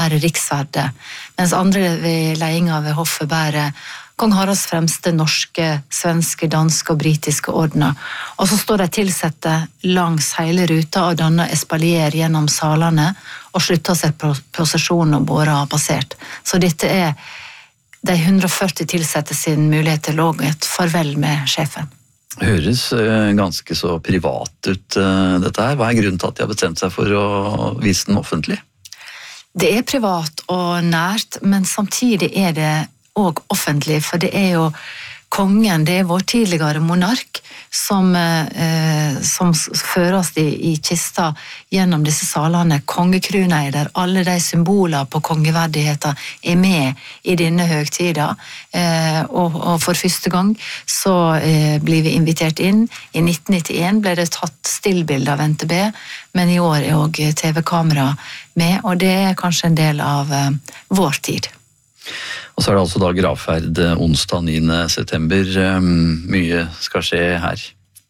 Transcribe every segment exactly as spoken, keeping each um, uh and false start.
riksverde, mens andre ved ledelsen ved hoffet bærer kong Haralds fremste norske, svenske, danske og britiske ordner. Og så står de tilsette langs hele ruta og danner espalier gjennom salene og slutter seg på prosesjonen og båret har passert. Så dette er de hundre og førti tilsette sin mulighet til å lage et farvel med sjefen. Høres ganske så privat ut dette her. Hva er grunnen til at de har bestemt seg for å vise den offentlig? Det er privat og nært, men samtidig er det og offentlig, for det er jo kongen, det er vår tidligere monark som, eh, som føres i, i kista gjennom disse salene. Kongekrona er der, alle de symboler på kongeverdigheter er med i denne høgtida, eh, og, og for første gang så eh, blir vi invitert inn. I nitten nittien ble det tatt stillbilder av N T B, men i år er også T V-kamera med, og det er kanskje en del av eh, vår tid. Og så er det altså da gravferd onsdag niende september. Mye skal skje her.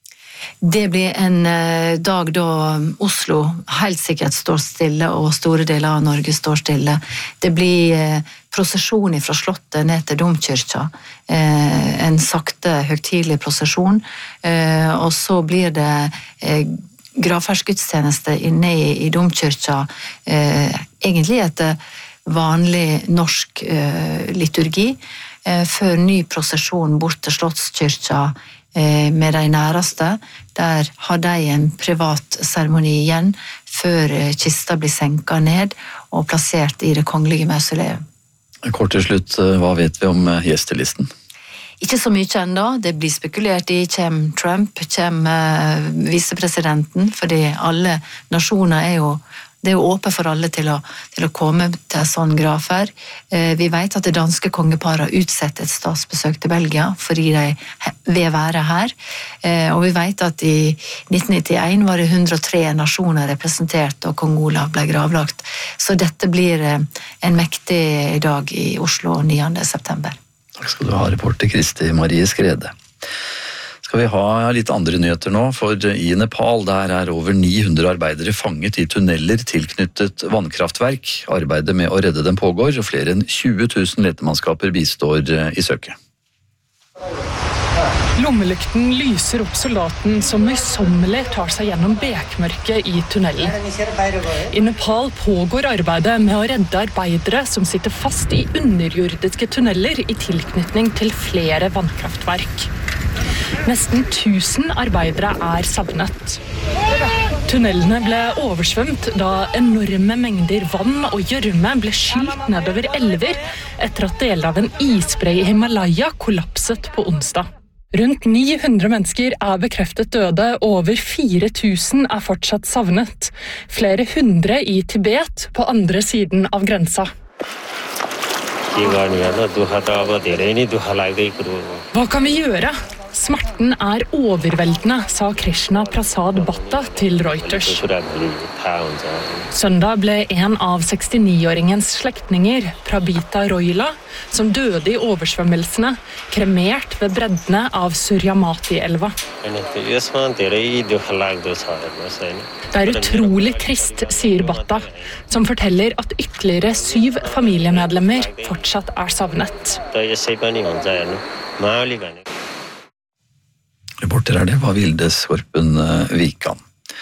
Det blir en dag da Oslo helt sikkert står stille, og store deler av Norge står stille. Det blir prosesjon fra slottet ned til domkirka. En sakte, høgtidlig prosesjon. Og så blir det gravferdsgudstjeneste inne i domkirka, egentlig etter vanlig norsk eh, liturgi, eh, før ny prosesjon bort til Slottskirka eh, med de næreste. Der har de en privat seremoni igjen, før eh, kista blir senket ned og plassert i det kongelige mausoleum. Kort til slutt, hva vet vi om gjestelisten? Ikke så mye ennå. Det blir spekulert i hvem Trump, hvem eh, visepresidenten, fordi alle nasjoner er jo Det er jo åpent for alle til å, til å komme til en sånn gravferd. Eh, vi vet at det danske kongeparet har utsett et statsbesøk til Belgia, fordi de vil være her. Eh, og vi vet at i nitten nittien var det hundre og tre nasjoner representert, og kong Olav ble gravlagt. Så dette blir eh, en mektig dag i Oslo niende september. Takk skal du ha, reporter Kristi Marie Skrede. Skal vi ha litt andre nyheter nå, for i Nepal der er over ni hundre arbeidere fanget i tunneler tilknyttet vannkraftverk. Arbeidet med å redde dem pågår, og flere enn tjue tusen letemannskaper bistår i søket. Lommelykten lyser opp soldaten som møysommelig tar seg gjennom bekmørket i tunnelen. I Nepal pågår arbeidet med å redde arbeidere som sitter fast i underjordiske tunneler i tilknytning til flere vannkraftverk. Nesten tusen arbeidere er savnet. Tunnelene ble oversvømt da enorme mengder vann og gjørme ble skylt nedover elver etter at deler av en isbre i Himalaya kollapset på onsdag. Rundt ni hundre mennesker er bekreftet døde, og over fire tusen er fortsatt savnet. Flere hundre i Tibet på andre siden av grensa. Hva kan vi gjøre? Smerten er overveldende, sa Krishna Prasad Batta til Reuters. Søndag ble en av sekstini-åringens slektninger, Prabita Roila, som døde i oversvømmelsene, kremert ved breddene av Suryamati-elva. Det er utrolig trist, sier Batta, som forteller at ytterligere syv familiemedlemmer fortsatt er savnet. Reporter er det var Vilde Skorpen Vikan.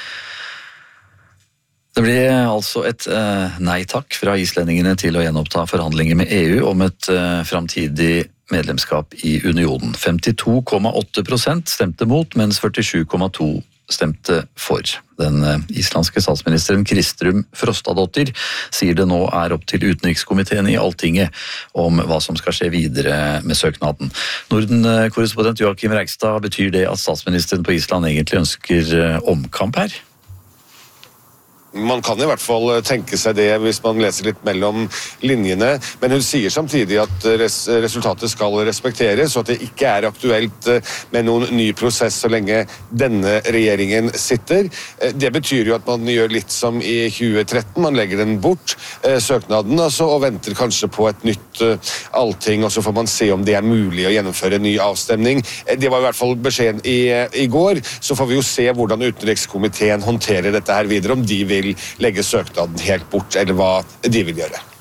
Det ble altså et eh, nei-takk fra islendingene til å gjenoppta forhandlinger med E U om et eh, framtidig medlemskap i unionen. femtito komma åtte prosent stemte mot, mens førtisju komma to stemte for. Den islandske statsministeren Kristrún Frostadóttir sier det nå er opp til utenrikskomiteen i Alltinget om hva som skal skje videre med søknaden. Norden-korrespondent Joakim Reigstad, betyr det at statsministeren på Island egentlig ønsker omkamp her? Man kan i hvert fall tenke seg det hvis man leser litt mellom linjene, men hun sier samtidig at res resultatet skal respekteres, og at det ikke er aktuelt med noen ny prosess så lenge denne regjeringen sitter. Det betyr jo at man gjør litt som i tjue tretten, man legger den bort, søknaden altså, og venter kanskje på et nytt allting, og så får man se om det er mulig å gjennomføre en ny avstemning. Det var i hvert fall beskjeden i, i går, så får vi jo se hvordan utenrikskomiteen håndterer dette her videre, om de vil legge søknaden helt bort, eller hva de vil gjøre.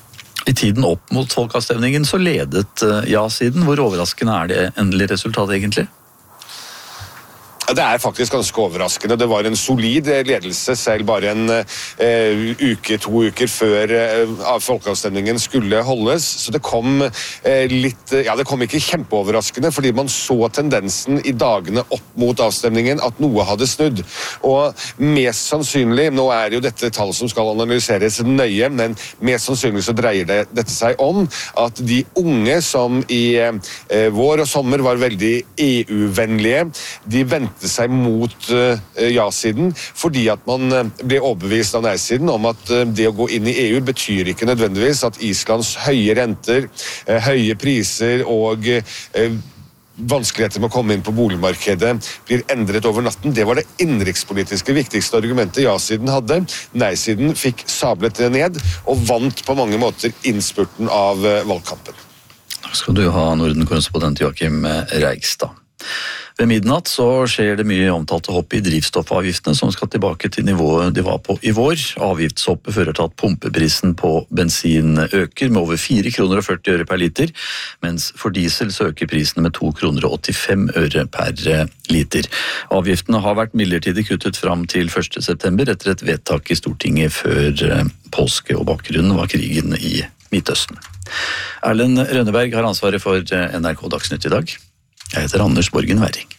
I tiden opp mot folkeavstemningen så ledet ja-siden. Hvor overraskende er det endelige resultatet egentlig? Det er faktisk ganske overraskende. Det var en solid ledelse selv bare en uh, uke, to uker før uh, folkeavstemningen skulle holdes. Så det kom uh, litt, ja det kom ikke kjempeoverraskende, fordi man så tendensen i dagene opp mot avstemningen at noe hadde snudd. Og mest sannsynlig, nå er jo dette tall som skal analyseres nøye, men mest sannsynlig så dreier det, dette seg om at de unge som i uh, vår og sommer var veldig E U-vennlige, de ventet seg mot uh, ja-siden, fordi at man uh, ble overbevist av nei-siden om at uh, det å gå inn i E U betyr ikke nødvendigvis at Islands høye renter, uh, høye priser og uh, vanskeligheter med å komme inn på boligmarkedet blir endret over natten. Det var det innenrikspolitiske viktigste argumentet ja-siden hadde. Nei-siden fikk sablet det ned og vant på mange måter innspurten av uh, valgkampen. Takk skal du ha, Norden-korrespondent Joachim Reigstad. Ved midnatt så skjer det mye omtalte hopp i drivstoffavgiftene som skal tilbake til nivået de var på i vår. Avgiftshoppet fører til at pumpeprisen på bensin øker med over fire kroner og førti øre per liter, mens for diesel så øker prisen med to kroner og åttifem øre per liter. Avgiftene har vært midlertidig kuttet fram til første september etter et vedtak i Stortinget før påske, og bakgrunnen var krigen i Midtøsten. Erlend Rønneberg har ansvaret for N R K Dagsnytt i dag. Jeg heter Anders Borgen Werring.